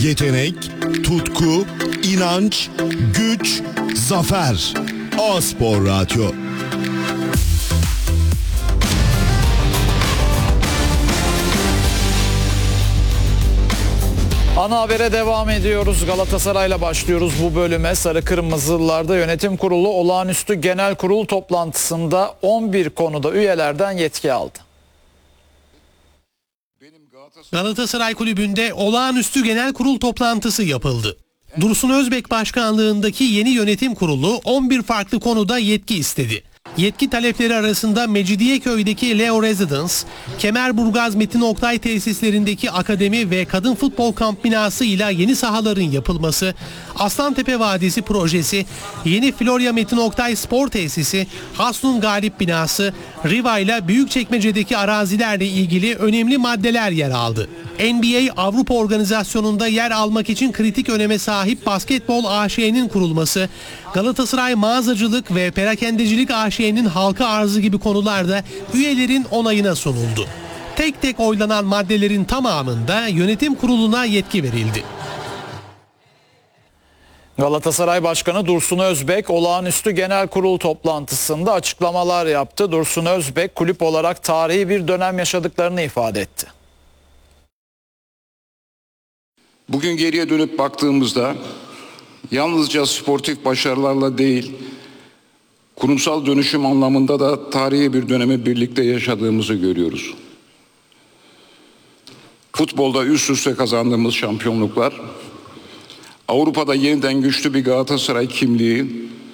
Yetenek, tutku, inanç, güç, zafer. A-Spor Radyo. Ana habere devam ediyoruz. Galatasaray'la başlıyoruz bu bölüme. Sarı Kırmızılılarda Yönetim Kurulu olağanüstü genel kurul toplantısında 11 konuda üyelerden yetki aldı. Galatasaray Kulübü'nde olağanüstü genel kurul toplantısı yapıldı. Dursun Özbek başkanlığındaki yeni yönetim kurulu 11 farklı konuda yetki istedi. Yetki talepleri arasında Mecidiyeköy'deki Leo Residence, Kemerburgaz Metin Oktay tesislerindeki akademi ve kadın futbol kamp binası ile yeni sahaların yapılması, Aslantepe Vadisi projesi, yeni Florya Metin Oktay spor tesisi, Hasnun Galip binası, Riva ile Büyükçekmece'deki arazilerle ilgili önemli maddeler yer aldı. NBA Avrupa Organizasyonu'nda yer almak için kritik öneme sahip Basketbol AŞ'nin kurulması, Galatasaray Mağazacılık ve Perakendecilik AŞ'nin halka arzı gibi konularda üyelerin onayına sunuldu. Tek tek oylanan maddelerin tamamında yönetim kuruluna yetki verildi. Galatasaray Başkanı Dursun Özbek olağanüstü genel kurul toplantısında açıklamalar yaptı. Dursun Özbek kulüp olarak tarihi bir dönem yaşadıklarını ifade etti. Bugün geriye dönüp baktığımızda yalnızca sportif başarılarla değil, kurumsal dönüşüm anlamında da tarihi bir dönemi birlikte yaşadığımızı görüyoruz. Futbolda üst üste kazandığımız şampiyonluklar, Avrupa'da yeniden güçlü bir Galatasaray kimliği